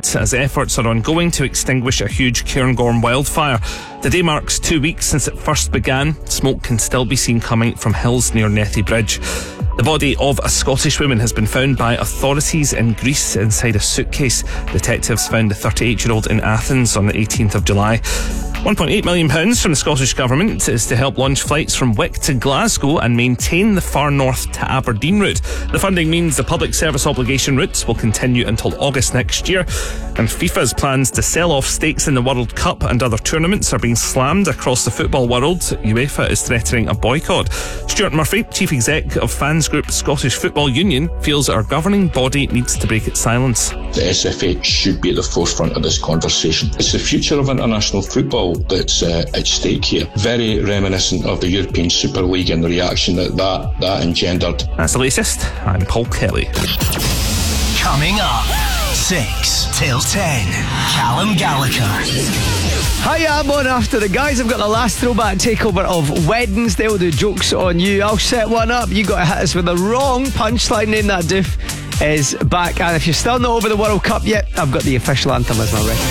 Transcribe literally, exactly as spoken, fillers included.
tonight as efforts are ongoing to extinguish a huge Cairngorm wildfire. The day marks two weeks since it first began. Smoke can still be seen coming from hills near Nethy Bridge. The body of a Scottish woman has been found by authorities in Greece inside a suitcase. Detectives found the thirty-eight-year-old in Athens on the eighteenth of July. one point eight million pounds from the Scottish Government is to help launch flights from Wick to Glasgow and maintain the far north to Aberdeen route. The funding means the public service obligation routes will continue until August next year. And FIFA's plans to sell off stakes in the World Cup and other tournaments are being slammed across the football world. UEFA is threatening a boycott. Stuart Murphy, Chief Exec of fans group Scottish Football Union, feels our governing body needs to break its silence. The S F A should be at the forefront of this conversation. It's the future of international football that's uh, at stake here. Very reminiscent of the European Super League and the reaction that that, that engendered. That's the latest. I'm Paul Kelly. Coming up, six till ten, Callum Gallagher. Hi, I'm on after the guys. I've got the last throwback takeover of Wednesday. We'll do jokes on you. I'll set one up. You got to hit us with the wrong punchline. Name that doof is back. And if you're still not over the World Cup yet, I've got the official anthem as my record.